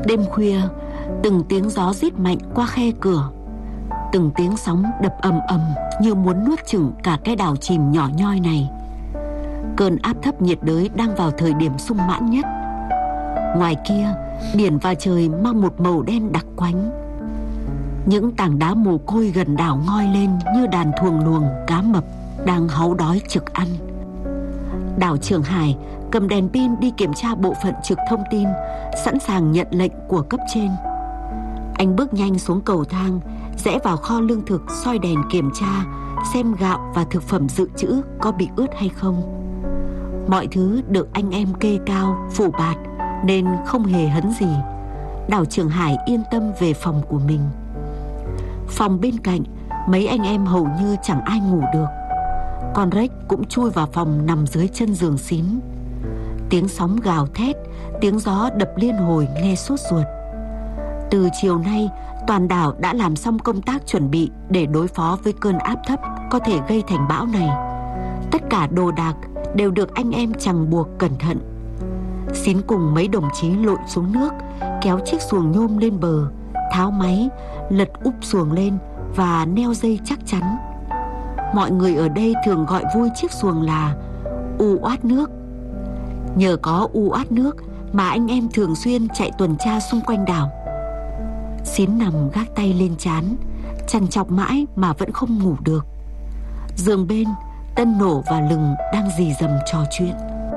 Đêm khuya, từng tiếng gió rít mạnh qua khe cửa, từng tiếng sóng đập ầm ầm như muốn nuốt chửng cả cái đảo chìm nhỏ nhoi này. Cơn áp thấp nhiệt đới đang vào thời điểm sung mãn nhất. Ngoài kia, biển và trời mang một màu đen đặc quánh. Những tảng đá mồ côi gần đảo ngoi lên như đàn thuồng luồng cá mập đang háu đói trực ăn. Đảo Trường Hải cầm đèn pin đi kiểm tra bộ phận trực thông tin, sẵn sàng nhận lệnh của cấp trên. Anh bước nhanh xuống cầu thang, rẽ vào kho lương thực, soi đèn kiểm tra xem gạo và thực phẩm dự trữ có bị ướt hay không. Mọi thứ được anh em kê cao, phủ bạt nên không hề hấn gì. Đảo Trường Hải yên tâm về phòng của mình. Phòng bên cạnh, mấy anh em hầu như chẳng ai ngủ được. Con Rex cũng chui vào phòng nằm dưới chân giường Xín. Tiếng sóng gào thét, tiếng gió đập liên hồi nghe sốt ruột. Từ chiều nay, toàn đảo đã làm xong công tác chuẩn bị để đối phó với cơn áp thấp có thể gây thành bão này. Tất cả đồ đạc đều được anh em chằng buộc cẩn thận. Xín cùng mấy đồng chí lội xuống nước, kéo chiếc xuồng nhôm lên bờ, tháo máy, lật úp xuồng lên và neo dây chắc chắn. Mọi người ở đây thường gọi vui chiếc xuồng là U Oát Nước. Nhờ có U Oát Nước mà anh em thường xuyên chạy tuần tra xung quanh đảo. Xín nằm gác tay lên trán, trằn trọc mãi mà vẫn không ngủ được. Giường bên, Tân Nổ và Lừng đang rì rầm trò chuyện.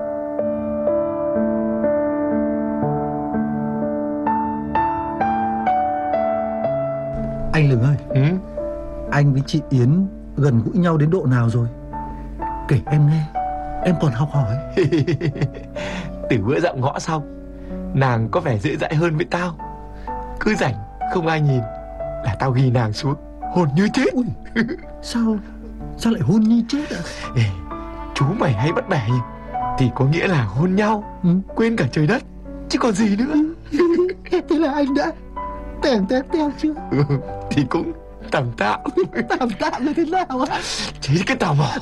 Anh Lừng ơi, anh với chị Yến gần gũi nhau đến độ nào rồi? Kể em nghe, em còn học hỏi. Từ bữa dạo ngõ xong, nàng có vẻ dễ dãi hơn với tao. Cứ rảnh không ai nhìn là tao ghi nàng xuống, hôn như chết. Ui, sao lại hôn như chết ạ? Ê, chú mày hay bắt bẻ thì có nghĩa là hôn nhau, quên cả trời đất, chứ còn gì nữa. Thế là anh đã tèm teo chưa? Thì cũng tạm tạm. Tạm là thế nào ạ? Chứ cái tò mò.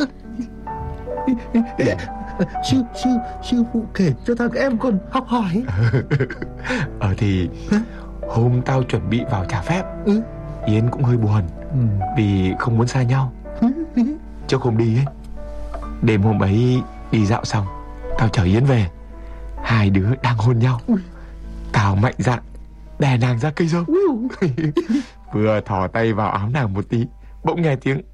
Sư phụ kể cho thằng em còn học hỏi. Thì hôm tao chuẩn bị vào trả phép, Yến cũng hơi buồn vì không muốn xa nhau. Chứ không đi ấy. Đêm hôm ấy đi dạo xong, tao chở Yến về, hai đứa đang hôn nhau. Tao mạnh dạn đè nàng ra cây dâu. Vừa thò tay vào áo nàng một tí, bỗng nghe tiếng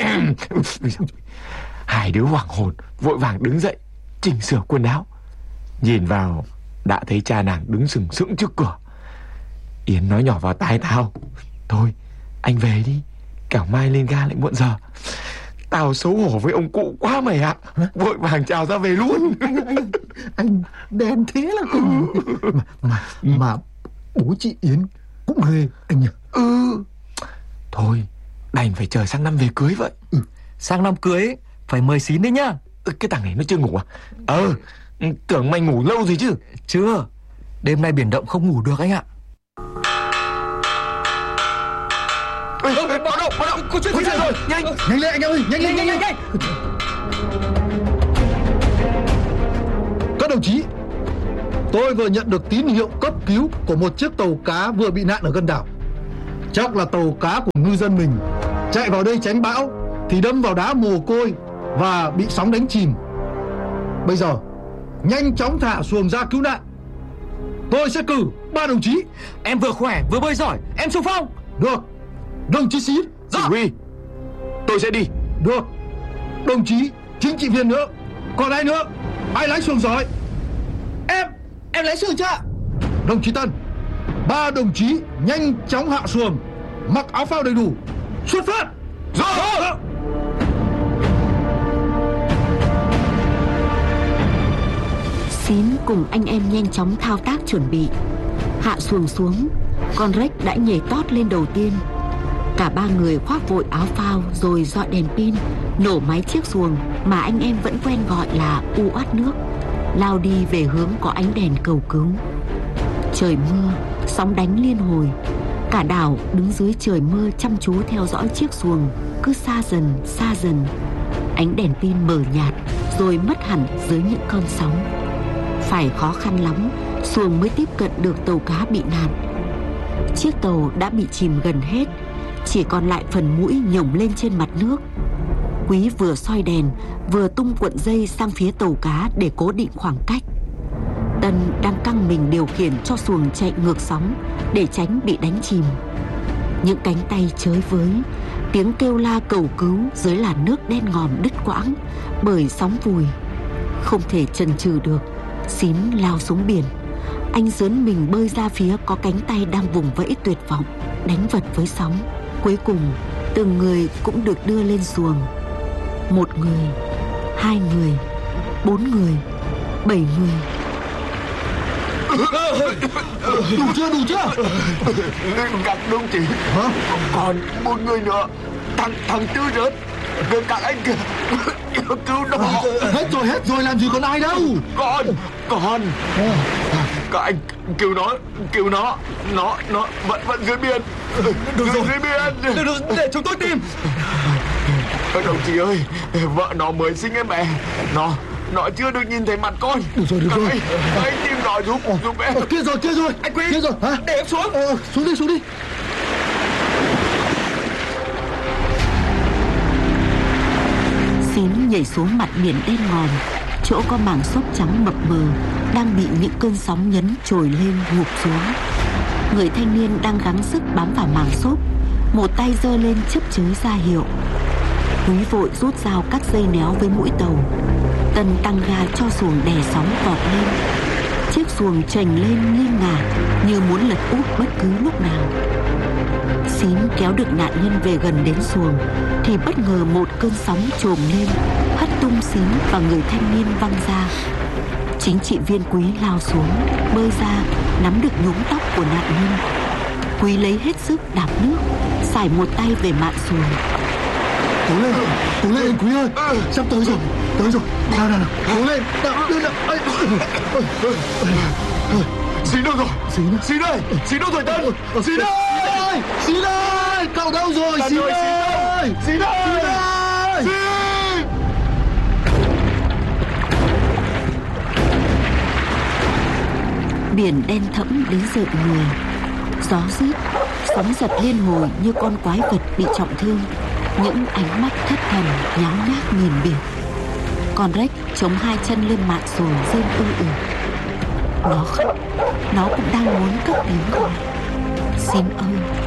hai đứa hoảng hồn, vội vàng đứng dậy chỉnh sửa quần áo. Nhìn vào đã thấy cha nàng đứng sừng sững trước cửa. Yến nói nhỏ vào tai tao: "Thôi anh về đi, kẻo mai lên ga lại muộn giờ." Tao xấu hổ với ông cụ quá mày ạ, vội vàng chào ra về luôn. Anh đen thế là cùng. Mà bố chị Yến cũng ghê anh nhỉ? Thôi đành phải chờ sang năm về cưới vậy. Sang năm cưới phải mời Xín đấy nhá. Cái thằng này nó chưa ngủ à? Tưởng mày ngủ lâu rồi chứ. Chưa, đêm nay biển động không ngủ được anh ạ. Báo động, có chuyện rồi. Nhanh lên anh em ơi, nhanh lên. Các đồng chí, tôi vừa nhận được tín hiệu cấp cứu của một chiếc tàu cá vừa bị nạn ở gần đảo. Chắc là tàu cá của ngư dân mình chạy vào đây tránh bão thì đâm vào đá mồ côi và bị sóng đánh chìm. Bây giờ nhanh chóng thả xuồng ra cứu nạn. Tôi sẽ cử 3 đồng chí. Em vừa khỏe vừa bơi giỏi, em xung phong. Được. Đồng chí Xín. Chỉ huy, tôi sẽ đi. Được. Đồng chí chính trị viên nữa. Còn ai nữa? Ai lái xuồng giỏi? Em lái xuồng chưa? Đồng chí Tân, 3 đồng chí nhanh chóng hạ xuồng, mặc áo phao đầy đủ, xuất phát. Rồi. Xín cùng anh em nhanh chóng thao tác chuẩn bị. Hạ xuồng xuống, con Rex đã nhảy tót lên đầu tiên. Cả ba người khoác vội áo phao rồi dọi đèn pin, nổ máy chiếc xuồng mà anh em vẫn quen gọi là U Oát Nước, lao đi về hướng có ánh đèn cầu cứu. Trời mưa, sóng đánh liên hồi. Cả đảo đứng dưới trời mưa chăm chú theo dõi chiếc xuồng cứ xa dần. Ánh đèn pin mờ nhạt rồi mất hẳn dưới những cơn sóng. Phải khó khăn lắm xuồng mới tiếp cận được tàu cá bị nạn. Chiếc tàu đã bị chìm gần hết, chỉ còn lại phần mũi nhổng lên trên mặt nước. Quý vừa soi đèn vừa tung cuộn dây sang phía tàu cá để cố định khoảng cách. Tân đang căng mình điều khiển cho xuồng chạy ngược sóng để tránh bị đánh chìm. Những cánh tay chới với, tiếng kêu la cầu cứu dưới làn nước đen ngòm đứt quãng bởi sóng vùi. Không thể chần chừ được, Xín lao xuống biển. Anh dướn mình bơi ra phía có cánh tay đang vùng vẫy tuyệt vọng, đánh vật với sóng. Cuối cùng từng người cũng được đưa lên xuồng. 1 người, 2 người, 4 người, 7 người. Đủ chưa? Gạt đúng chị. Hả? Còn 1 người nữa. Thằng Tư rớt. Các anh kìa. Cứu nó. Hết rồi, làm gì còn ai đâu. Còn các anh cứu nó. Nó vẫn dưới biển. Được rồi. Dưới biển. Được, để chúng tôi tìm. Đồng chí ơi, vợ nó mới sinh em bé. Nó chưa được nhìn thấy mặt con. Được rồi. Anh tìm nó giúp em. Kia rồi. Anh Quý, Kia rồi. Hả? để em xuống. Xuống đi. Xín nhảy xuống mặt biển đen ngòm, chỗ có mảng xốp trắng mập mờ đang bị những cơn sóng nhấn trồi lên ngụp xuống. Người thanh niên đang gắng sức bám vào mảng xốp, một tay giơ lên chớp chới ra hiệu. Quý vội rút dao cắt dây néo với mũi tàu. Tân tăng ga cho xuồng đè sóng vọt lên. Chiếc xuồng chềnh lên nghiêng ngả như muốn lật úp bất cứ lúc nào. Xín kéo được nạn nhân về gần đến xuồng thì bất ngờ một cơn sóng trồm lên, hất tung Xín và người thanh niên văng ra. Chính trị viên Quý lao xuống, bơi ra, nắm được nhúm tóc của nạn nhân. Quý lấy hết sức đạp nước, sải một tay về mạn xuồng. Cố lên anh Quý ơi, sắp tới rồi. Nào, cố lên, nào. Xín đâu rồi? Xín ơi, Tân. Xín ơi, cậu đâu rồi? Xín ơi. Biển đen thẫm đến rợn người. Gió rít, sóng giật liên hồi như con quái vật bị trọng thương. Những ánh mắt thất thần nháo nhác nhìn biển. Con Rếch chống 2 chân lên mạn xuồng rên ư. Nó khóc, nó cũng đang muốn cất tiếng gọi. Xín ơi,